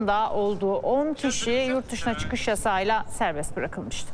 da olduğu 10 kişi yurt dışına çıkış yasağıyla serbest bırakılmıştı.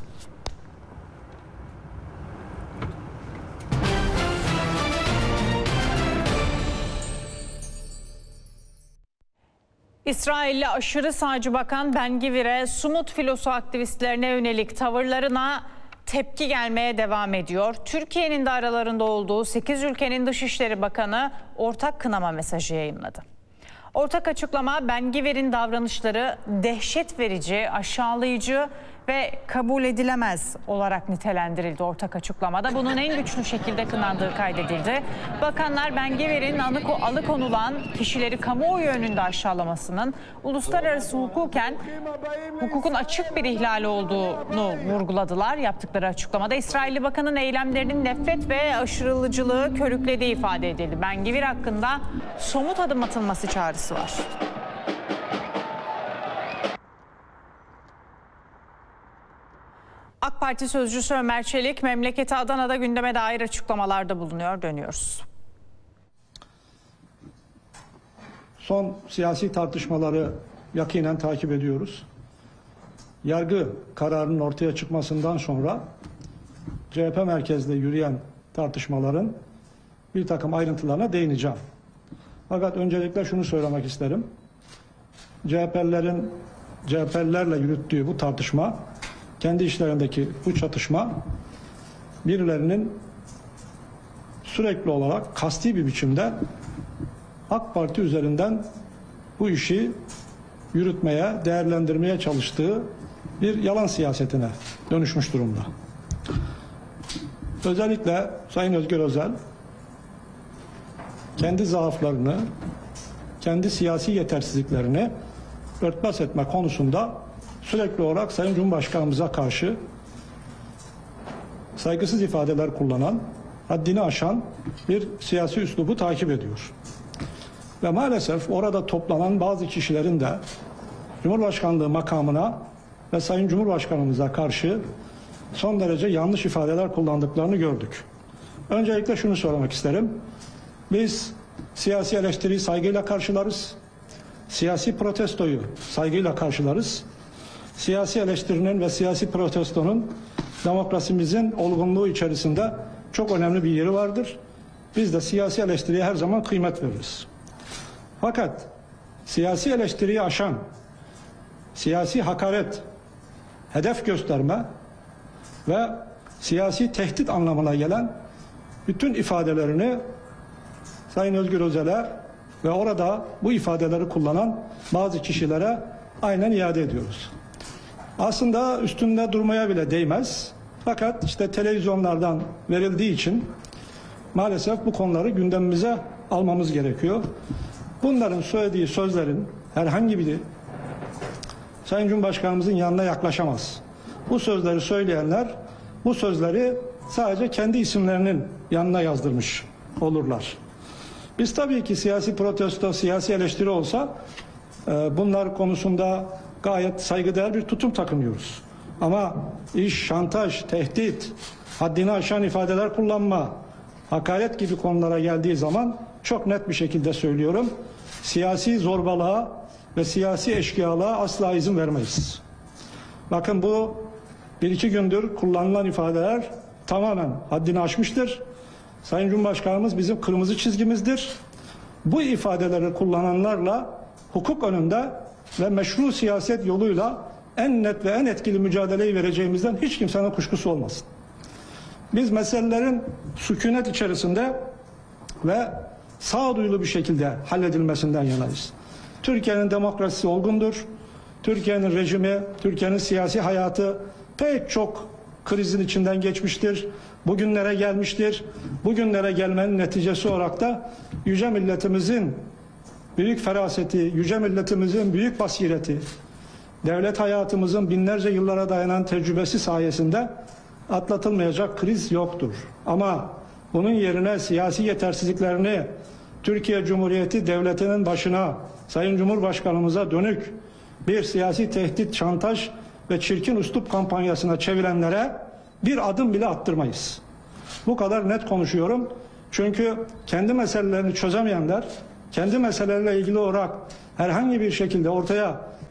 İsrailli aşırı sağcı bakan Ben-Gvir'e Sumut filosu aktivistlerine yönelik tavırlarına tepki gelmeye devam ediyor. Türkiye'nin de aralarında olduğu 8 ülkenin Dışişleri Bakanı ortak kınama mesajı yayınladı. Ortak açıklama Ben-Gvir'in davranışları dehşet verici, aşağılayıcı ve kabul edilemez olarak nitelendirildi ortak açıklamada. Bunun en güçlü şekilde kınandığı kaydedildi. Bakanlar Ben-Gvir'in alıkonulan kişileri kamuoyu önünde aşağılamasının uluslararası hukukun açık bir ihlali olduğunu vurguladılar. Yaptıkları açıklamada İsrailli bakanın eylemlerinin nefret ve aşırılıcılığı körüklediği ifade edildi. Ben-Gvir hakkında somut adım atılması çağrısı var. AK Parti sözcüsü Ömer Çelik, memleketi Adana'da gündeme dair açıklamalarda bulunuyor. Dönüyoruz. Son siyasi tartışmaları yakinen takip ediyoruz. Yargı kararının ortaya çıkmasından sonra CHP merkezli yürüyen tartışmaların bir takım ayrıntılarına değineceğim. Fakat öncelikle şunu söylemek isterim. CHP'lilerle yürüttüğü bu tartışma, kendi işlerindeki bu çatışma birilerinin sürekli olarak kasti bir biçimde AK Parti üzerinden bu işi yürütmeye, değerlendirmeye çalıştığı bir yalan siyasetine dönüşmüş durumda. Özellikle Sayın Özgür Özel kendi zaaflarını, kendi siyasi yetersizliklerini örtbas etme konusunda sürekli olarak Sayın Cumhurbaşkanımıza karşı saygısız ifadeler kullanan, haddini aşan bir siyasi üslubu takip ediyor. Ve maalesef orada toplanan bazı kişilerin de Cumhurbaşkanlığı makamına ve Sayın Cumhurbaşkanımıza karşı son derece yanlış ifadeler kullandıklarını gördük. Öncelikle şunu söylemek isterim. Biz siyasi eleştiriyi saygıyla karşılarız. Siyasi protestoyu saygıyla karşılarız. Siyasi eleştirinin ve siyasi protestonun demokrasimizin olgunluğu içerisinde çok önemli bir yeri vardır. Biz de siyasi eleştiriye her zaman kıymet veririz. Fakat siyasi eleştiriyi aşan, siyasi hakaret, hedef gösterme ve siyasi tehdit anlamına gelen bütün ifadelerini Sayın Özgür Özel'e ve orada bu ifadeleri kullanan bazı kişilere aynen iade ediyoruz. Aslında üstünde durmaya bile değmez. Fakat işte televizyonlardan verildiği için maalesef bu konuları gündemimize almamız gerekiyor. Bunların söylediği sözlerin herhangi biri Sayın Cumhurbaşkanımızın yanına yaklaşamaz. Bu sözleri söyleyenler bu sözleri sadece kendi isimlerinin yanına yazdırmış olurlar. Biz tabii ki siyasi protesto, siyasi eleştiri olsa bunlar konusunda gayet saygıdeğer bir tutum takınıyoruz. Ama iş, şantaj, tehdit, haddini aşan ifadeler kullanma, hakaret gibi konulara geldiği zaman çok net bir şekilde söylüyorum. Siyasi zorbalığa ve siyasi eşkıyalığa asla izin vermeyiz. Bakın bu bir iki gündür kullanılan ifadeler tamamen haddini aşmıştır. Sayın Cumhurbaşkanımız bizim kırmızı çizgimizdir. Bu ifadeleri kullananlarla hukuk önünde ve meşru siyaset yoluyla en net ve en etkili mücadeleyi vereceğimizden hiç kimsenin kuşkusu olmasın. Biz meselelerin sükunet içerisinde ve sağduyulu bir şekilde halledilmesinden yanayız. Türkiye'nin demokrasisi olgundur. Türkiye'nin rejimi, Türkiye'nin siyasi hayatı pek çok krizin içinden geçmiştir. Bugünlere gelmiştir. Bugünlere gelmenin neticesi olarak da yüce milletimizin büyük feraseti, yüce milletimizin büyük basireti, devlet hayatımızın binlerce yıllara dayanan tecrübesi sayesinde atlatılmayacak kriz yoktur. Ama bunun yerine siyasi yetersizliklerini Türkiye Cumhuriyeti Devleti'nin başına, Sayın Cumhurbaşkanımıza dönük bir siyasi tehdit, şantaj ve çirkin üslup kampanyasına çevirenlere bir adım bile attırmayız. Bu kadar net konuşuyorum. Çünkü kendi meselelerini çözemeyenler, kendi meselelerle ilgili olarak herhangi bir şekilde ortaya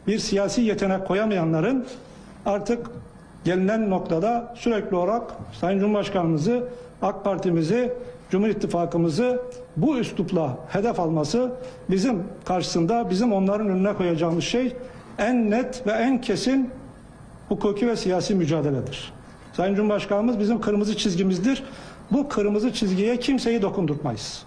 bir siyasi yetenek koyamayanların artık gelinen noktada sürekli olarak Sayın Cumhurbaşkanımızı, AK Parti'mizi, Cumhur İttifakımızı bu üslupla hedef alması bizim karşısında, bizim onların önüne koyacağımız şey en net ve en kesin hukuki ve siyasi mücadeledir. Sayın Cumhurbaşkanımız bizim kırmızı çizgimizdir. Bu kırmızı çizgiye kimseyi dokundurtmayız.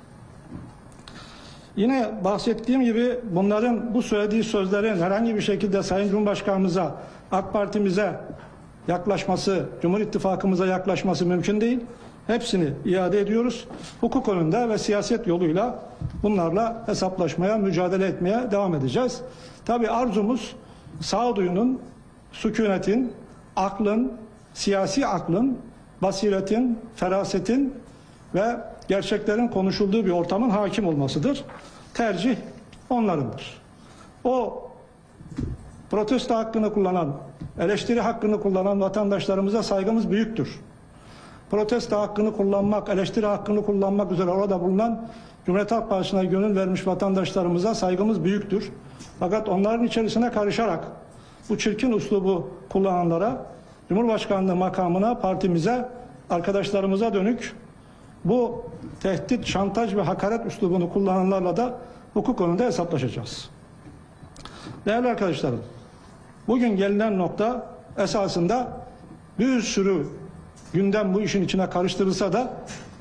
Yine bahsettiğim gibi bunların, bu söylediği sözlerin herhangi bir şekilde Sayın Cumhurbaşkanımıza, AK Parti'mize yaklaşması, Cumhur İttifakımıza yaklaşması mümkün değil. Hepsini iade ediyoruz. Hukuk önünde ve siyaset yoluyla bunlarla hesaplaşmaya, mücadele etmeye devam edeceğiz. Tabii arzumuz sağduyunun, sükunetin, aklın, siyasi aklın, basiretin, ferasetin ve gerçeklerin konuşulduğu bir ortamın hakim olmasıdır. Tercih onlarındır. O protesto hakkını kullanan, eleştiri hakkını kullanan vatandaşlarımıza saygımız büyüktür. Protesto hakkını kullanmak, eleştiri hakkını kullanmak üzere orada bulunan Cumhuriyet Halk Partisi'ne gönül vermiş vatandaşlarımıza saygımız büyüktür. Fakat onların içerisine karışarak bu çirkin üslubu kullananlara, Cumhurbaşkanlığı makamına, partimize, arkadaşlarımıza dönük bu tehdit, şantaj ve hakaret üslubunu kullananlarla da hukuk önünde hesaplaşacağız. Değerli arkadaşlarım, bugün gelinen nokta esasında bir sürü gündem bu işin içine karıştırılsa da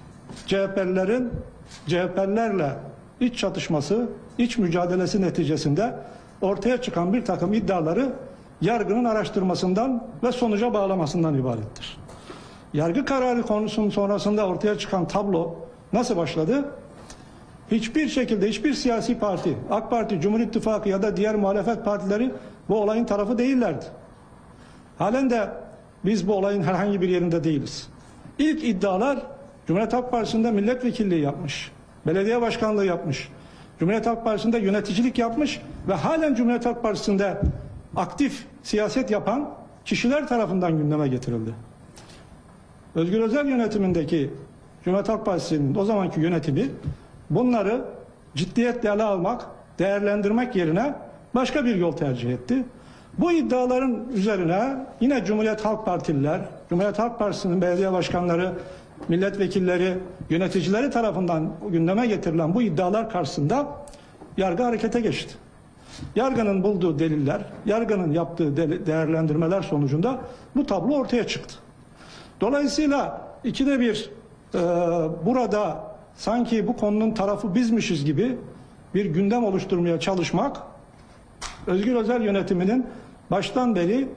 CHP'lilerle iç çatışması, iç mücadelesi neticesinde ortaya çıkan bir takım iddiaları yargının araştırmasından ve sonuca bağlamasından ibarettir. Yargı kararı konusunun sonrasında ortaya çıkan tablo nasıl başladı? Hiçbir şekilde hiçbir siyasi parti, AK Parti, Cumhur İttifakı ya da diğer muhalefet partileri bu olayın tarafı değillerdi. Halen de biz bu olayın herhangi bir yerinde değiliz. İlk iddialar Cumhuriyet Halk Partisi'nde milletvekilliği yapmış, belediye başkanlığı yapmış, Cumhuriyet Halk Partisi'nde yöneticilik yapmış ve halen Cumhuriyet Halk Partisi'nde aktif siyaset yapan kişiler tarafından gündeme getirildi. Özgür Özel yönetimindeki Cumhuriyet Halk Partisi'nin o zamanki yönetimi bunları ciddiyetle ele almak, değerlendirmek yerine başka bir yol tercih etti. Bu iddiaların üzerine yine Cumhuriyet Halk Partililer, Cumhuriyet Halk Partisi'nin belediye başkanları, milletvekilleri, yöneticileri tarafından gündeme getirilen bu iddialar karşısında yargı harekete geçti. Yargının bulduğu deliller, yargının yaptığı değerlendirmeler sonucunda bu tablo ortaya çıktı. Dolayısıyla ikide bir burada sanki bu konunun tarafı bizmişiz gibi bir gündem oluşturmaya çalışmak, Özgür Özel yönetiminin baştan beri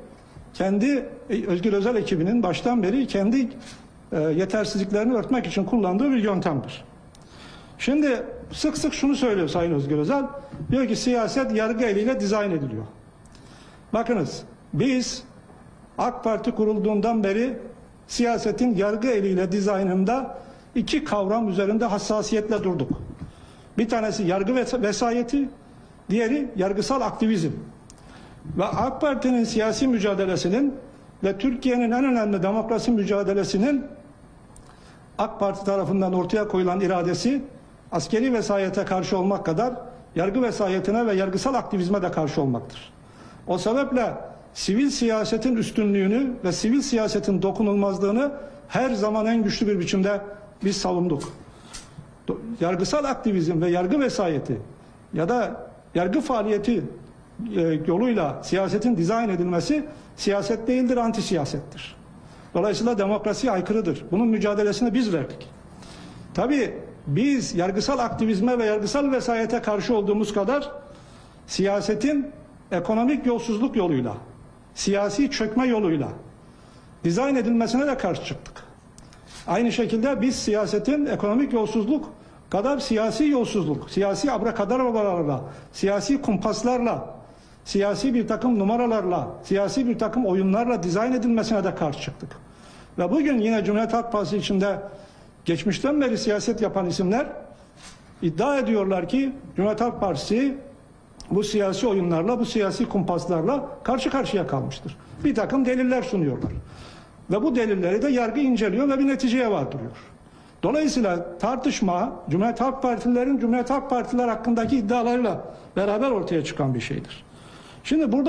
Özgür Özel ekibinin baştan beri kendi yetersizliklerini örtmek için kullandığı bir yöntemdir. Şimdi sık sık şunu söylüyor Sayın Özgür Özel, diyor ki siyaset yargı eliyle dizayn ediliyor. Bakınız, biz AK Parti kurulduğundan beri siyasetin yargı eliyle dizaynında iki kavram üzerinde hassasiyetle durduk. Bir tanesi yargı vesayeti, diğeri yargısal aktivizm. Ve AK Parti'nin siyasi mücadelesinin ve Türkiye'nin en önemli demokrasi mücadelesinin AK Parti tarafından ortaya koyulan iradesi askeri vesayete karşı olmak kadar yargı vesayetine ve yargısal aktivizme de karşı olmaktır. O sebeple sivil siyasetin üstünlüğünü ve sivil siyasetin dokunulmazlığını her zaman en güçlü bir biçimde biz savunduk. Yargısal aktivizm ve yargı vesayeti ya da yargı faaliyeti yoluyla siyasetin dizayn edilmesi siyaset değildir, anti siyasettir. Dolayısıyla demokrasiye aykırıdır. Bunun mücadelesini biz verdik. Tabii biz yargısal aktivizme ve yargısal vesayete karşı olduğumuz kadar siyasetin ekonomik yolsuzluk yoluyla, siyasi çökme yoluyla dizayn edilmesine de karşı çıktık. Aynı şekilde biz siyasetin ekonomik yolsuzluk kadar siyasi yolsuzluk, siyasi abrakadabralarla, siyasi kumpaslarla, siyasi bir takım numaralarla, siyasi bir takım oyunlarla dizayn edilmesine de karşı çıktık. Ve bugün yine Cumhuriyet Halk Partisi içinde geçmişten beri siyaset yapan isimler iddia ediyorlar ki Cumhuriyet Halk Partisi bu siyasi oyunlarla, bu siyasi kumpaslarla karşı karşıya kalmıştır. Bir takım deliller sunuyorlar. Ve bu delilleri de yargı inceliyor ve bir neticeye vardırıyor. Dolayısıyla tartışma Cumhuriyet Halk Partililerin Cumhuriyet Halk Partiler hakkındaki iddialarıyla beraber ortaya çıkan bir şeydir. Şimdi burada